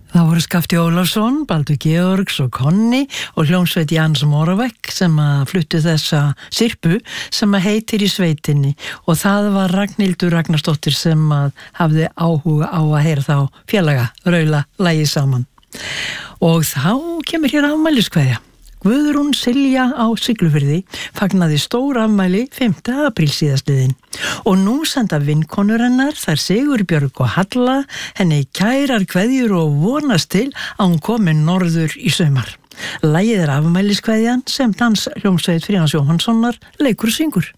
Það voru Skafti Ólafsson, Baldur Georgs og Konni og hljómsveit Jans Moravec sem að fluttu þessa sirpu sem að heitir í sveitinni og það var Ragnhildur Ragnarsdóttir sem að hafði áhuga á að heyra þá félaga raula lagið saman. Og þá kemur hér afmæliskveðja. Guðrún Silja á Siglufirði fagnaði stór afmæli 5. apríl síðastliðinn og nú senda vinkonur hennar þær Sigurbjörg og Halla henni kærar kveðjur og vonast til að hún komi norður í sumar. Lagið afmæliskveðjan sem danshljómsveit Friðjóns Jóhannssonar leikur og syngur.